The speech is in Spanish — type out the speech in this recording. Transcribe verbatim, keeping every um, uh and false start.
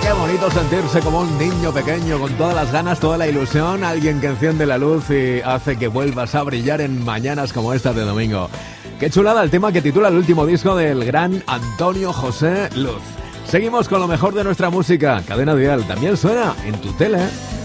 Qué bonito sentirse como un niño pequeño, con todas las ganas, toda la ilusión, alguien que enciende la luz y hace que vuelvas a brillar en mañanas como esta de domingo. Qué chulada el tema que titula el último disco del gran Antonio José Luz. Seguimos con lo mejor de nuestra música. Cadena Dial también suena en tu tele.